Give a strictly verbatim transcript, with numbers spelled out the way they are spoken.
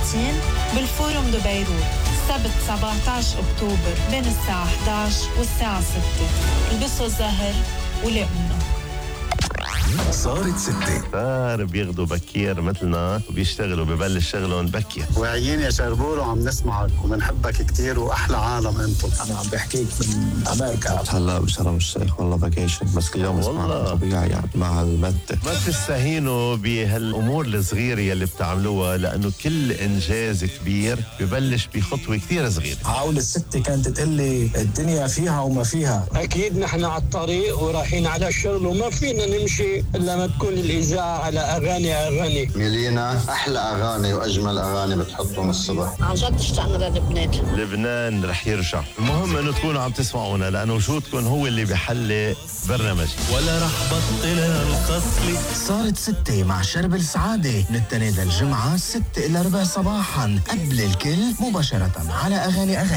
وثلاثين بالفورم دو بيروت. سبت سبعة عشر أكتوبر بين الساعة إحدى عشر والساعة ستة. البسوا الزهر ولاقونا. صارت ستة. صار بياخدوا بكير مثلنا وبيشتغلوا ببلش شغلهم بكير. واعيين يا شربور وعم نسمعك وبنحبك كتير وأحلى عالم أنتم. أنا عم بحكيك من أمريكا. هلا بشرم الشيخ والله فاكيشن بس كل يوم اسمع طبيعي يعني مع المادة. ما تستهينوا بهالأمور الصغيرة يلي بتعملوها لأنه كل إنجاز كبير ببلش بخطوة كتير صغيرة. عاول الستة كانت تقلي الدنيا فيها وما فيها. أكيد نحن على الطريق ورايحين على الشغل وما فينا نمشي إلا ما تكون الإذاعة على أغاني أغاني. ميلينا أحلى أغاني وأجمل أغاني بتحطهم الصبح. عن جد اشتقنا للبنان. لبنان رح يرجع. المهم إنه تكونوا عم تسمعونا لأنه وجودكم هو اللي بيحلي برنامج. ولا رح بطل القصلي. صارت ستة مع شرب السعادة من التنين للجمعة ستة إلى ربع صباحا قبل الكل مباشرة على أغاني أغاني.